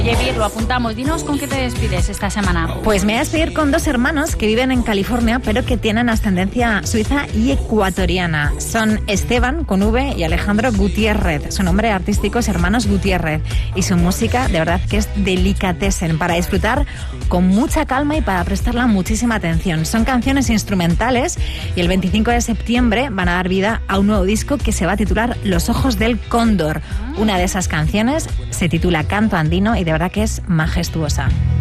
Yevi, lo apuntamos. Dinos con qué te despides esta semana. Pues me voy a despedir con dos hermanos que viven en California, pero que tienen ascendencia suiza y ecuatoriana. Son Esteban, con V, y Alejandro Gutiérrez. Su nombre artístico es Hermanos Gutiérrez. Y su música, de verdad, que es delicatessen, para disfrutar con mucha calma y para prestarla muchísima atención. Son canciones instrumentales y el 25 de septiembre van a dar vida a un nuevo disco que se va a titular Los Ojos del Cóndor. Una de esas canciones se titula Canto Andino y de verdad que es majestuosa.